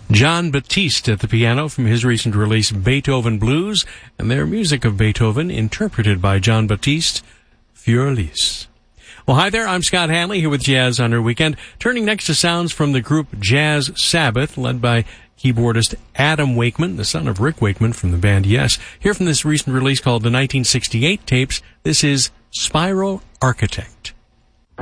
Jon Batiste at the piano from his recent release Beethoven Blues, and their music of Beethoven interpreted by Jon Batiste, Fur-Elise. Well, hi there, I'm Scott Hanley here with Jazz on Our Weekend, turning next to sounds from the group Jazz Sabbath, led by keyboardist Adam Wakeman, the son of Rick Wakeman from the band Yes. Here from this recent release called the 1968 Tapes, this is Spiral Architect.